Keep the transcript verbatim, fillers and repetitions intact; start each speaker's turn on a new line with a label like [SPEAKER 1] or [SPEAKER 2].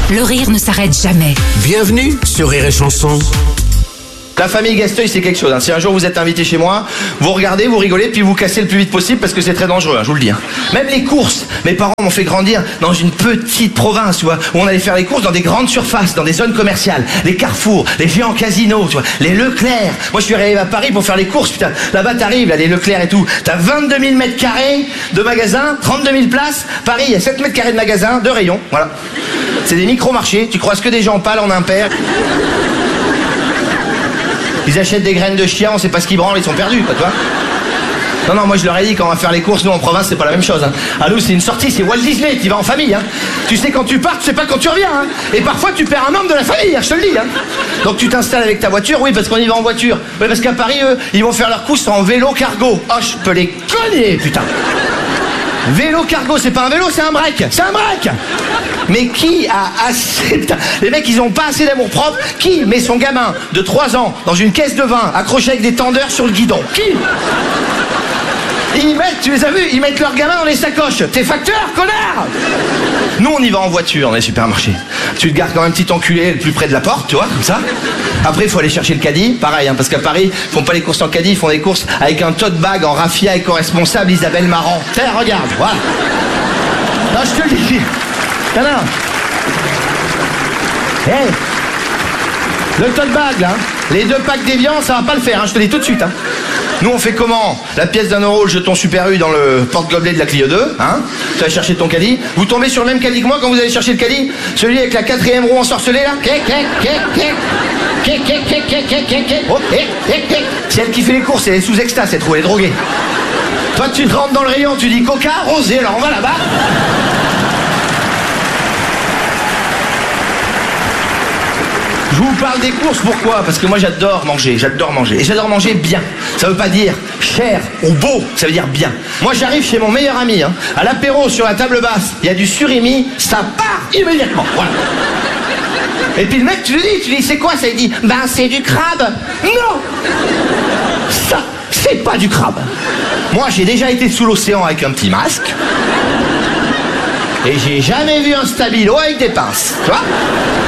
[SPEAKER 1] Le rire ne s'arrête jamais.
[SPEAKER 2] Bienvenue sur Rire et Chanson.
[SPEAKER 3] La famille Gasteuil, c'est quelque chose. Hein. Si un jour vous êtes invité chez moi, vous regardez, vous rigolez, puis vous cassez le plus vite possible parce que c'est très dangereux, hein, je vous le dis. Hein. Même les courses, mes parents m'ont fait grandir dans une petite province, tu vois, où on allait faire les courses dans des grandes surfaces, dans des zones commerciales, les Carrefour, les géants casinos, tu vois, les Leclerc. Moi, je suis arrivé à Paris pour faire les courses, putain. Là-bas, t'arrives, là, les Leclerc et tout. T'as vingt-deux mille mètres carrés de magasins, trente-deux mille places. Paris, il y a sept mètres carrés de magasins, deux rayons, voilà. C'est des micro-marchés. Tu croises que des gens pâles en impair. Ils achètent des graines de chien, on sait pas ce qu'ils branlent, ils sont perdus, quoi, tu vois. Non, non, moi je leur ai dit, quand on va faire les courses, nous en province, c'est pas la même chose. Hein. À nous, c'est une sortie, c'est Walt Disney, tu vas en famille. Hein. Tu sais quand tu pars, tu sais pas quand tu reviens. Hein. Et parfois, tu perds un membre de la famille, hein, je te le dis. Hein. Donc tu t'installes avec ta voiture, oui, parce qu'on y va en voiture. Oui, parce qu'à Paris, eux, ils vont faire leurs courses en vélo cargo. Oh, je peux les cogner, putain. Vélo cargo, c'est pas un vélo, c'est un break. C'est un break. Mais qui a assez... Putain, les mecs, ils ont pas assez d'amour propre. Qui met son gamin de trois ans dans une caisse de vin accroché avec des tendeurs sur le guidon? Qui? Ils mettent, tu les as vus, ils mettent leurs gamins dans les sacoches. T'es facteur, connard! Nous, on y va en voiture dans les supermarchés. Tu te gares quand même petit enculé le plus près de la porte, tu vois, comme ça. Après, il faut aller chercher le caddie. Pareil, hein, parce qu'à Paris, ils font pas les courses en caddie, ils font des courses avec un tote bag en raffia éco-responsable Isabelle Marant. Tiens, regarde, voilà. Non, je te le dis. Non, non. Hey, le tote bag, là, les deux packs d'Evian, ça va pas le faire, hein, je te le dis tout de suite. Hein. Nous, on fait comment? La pièce d'un euro, le jeton Super U dans le porte-gobelet de la Clio deux, hein? Tu vas chercher ton caddie. Vous tombez sur le même caddie que moi quand vous allez chercher le caddie? Celui avec la quatrième roue ensorcelée, là? Oh, c'est elle qui fait les courses, elle est sous extase, cette roue, elle est droguée. Toi, tu rentres dans le rayon, tu dis coca, rosé, alors on va là-bas. Je vous parle des courses, pourquoi? Parce que moi j'adore manger, j'adore manger. Et j'adore manger bien. Ça veut pas dire cher ou beau, ça veut dire bien. Moi j'arrive chez mon meilleur ami, hein, à l'apéro sur la table basse, il y a du surimi, ça part immédiatement. Voilà. Et puis le mec, tu lui dis, tu lui dis, c'est quoi ça? Il dit, ben c'est du crabe. Non! Ça, c'est pas du crabe. Moi j'ai déjà été sous l'océan avec un petit masque. Et j'ai jamais vu un stabilo avec des pinces, tu vois?